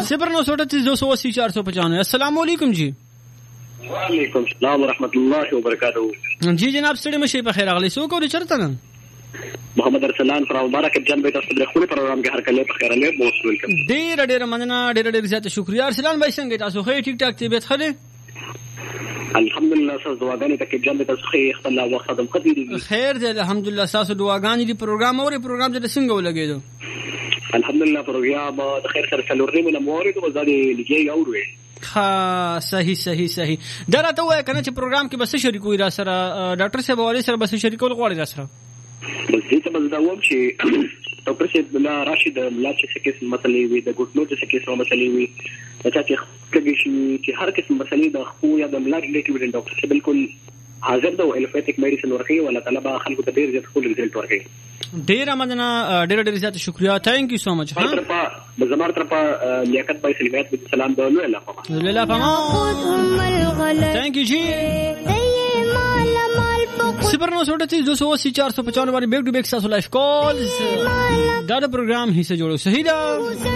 0938 अस्सलाम वालेकुम जी. वालेकुम सलाम ورحمت وبرکاته. जी जनाब ستړي مشه په خیر اغلی سو کولی چرته نن محمد ارسلان فرام مبارک جنبه تاسو د خپل پروګرام کې هر کله په خیر له موږ ویلکم. ډیر مننه ډیر زیات شکریا. ارسلان بھائی څنګه تاسو خې ټیک ټاک طبيعت خله؟ الحمدلله تاسو دعاګانې ته کې جنبه تاسو خې خپل وخت دم خدي خیر دی الحمدلله. تاسو دعاګانې دی پروګرام اوري پروګرام د څنګه ولګیدو؟ الحمدلله پروګرام د خیر سره څلورنی مله مورید او زادي لګي اوري. ها صحیح درته وای کنه چې پروګرام کې بس شریکوي را سره ډاکټر صاحب والی سره بس شریکول غواړي را سره بس دې ته بس دا وم چې ډاکټر صاحب بلا راشد لا چې کیس مسلې وي د ګوتلو چې کیس مسلې وي چې کږي چې هر کیسه مسلې د خو یا د ملاج ریلیټیو ډاکټر صاحب بالکل حاضر ده او الفاتیک میډیسن ورکوي ولا طلبه خلکو ته ډیر زیات خپل ریزلټ ورکوي. ډیر مننه ډیر زیات شکریا. ثانک یو سو مچ. ها بزمار طرفه لیاقت بھائی سلیمات بن سلام د الله فما ثانک یو جی. 0938 280 495 بیک ټو بیک ساسو لایف کالز دا پروګرام هي سره جوړو صحیح ده.